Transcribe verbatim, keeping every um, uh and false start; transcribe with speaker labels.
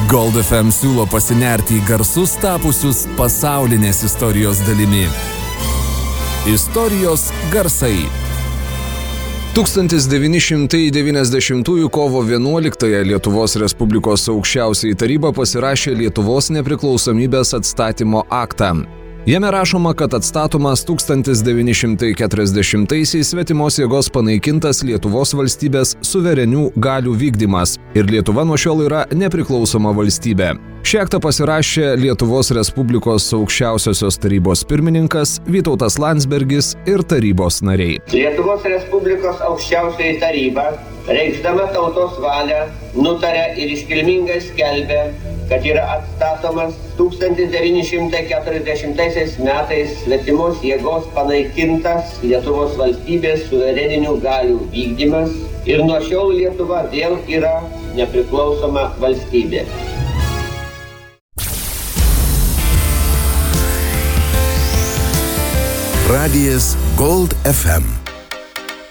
Speaker 1: Gold F M siūlo pasinerti į garsus tapusius pasaulinės istorijos dalimi. Istorijos garsai. tūkstantis devyni šimtai devyniasdešimtųjų kovo vienuoliktąją Lietuvos Respublikos aukščiausioji taryba pasirašė Lietuvos nepriklausomybės atstatymo aktą. Jame rašoma, kad atstatomas tūkstantis devyni šimtai keturiasdešimtaisiais svetimos jėgos panaikintas Lietuvos valstybės suverenių galių vykdymas ir Lietuva nuo šiol yra nepriklausoma valstybė. Šį aktą pasirašė Lietuvos Respublikos aukščiausiosios tarybos pirmininkas Vytautas Landsbergis ir tarybos nariai.
Speaker 2: Lietuvos Respublikos aukščiausioji taryba, reikšdama tautos valią, nutarė ir iškilmingai skelbė, kad yra atstatomas tūkstantis devyni šimtai keturiasdešimtaisiais metais svetimos jėgos panaikintas Lietuvos valstybės suvereninių galių vykdymas ir nuo šiol Lietuva vėl yra nepriklausoma valstybė.
Speaker 3: Radijas Gold F M.